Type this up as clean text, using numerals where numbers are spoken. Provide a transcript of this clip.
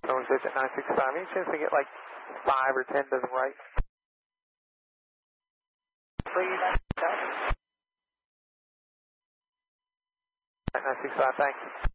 Someone says at 965. Any chance to get like 5 or 10 to the right? Please. 965, thank you.